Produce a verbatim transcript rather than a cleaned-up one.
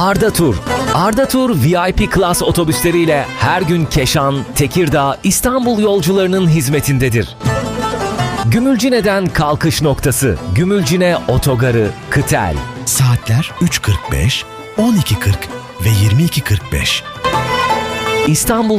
Arda Tur. Arda Tur V I P Class otobüsleriyle her gün Keşan, Tekirdağ, İstanbul yolcularının hizmetindedir. Gümülcine'den kalkış noktası Gümülcine Otogarı Kıtel. Saatler üç kırk beş, on iki kırk ve yirmi iki kırk beş. İstanbul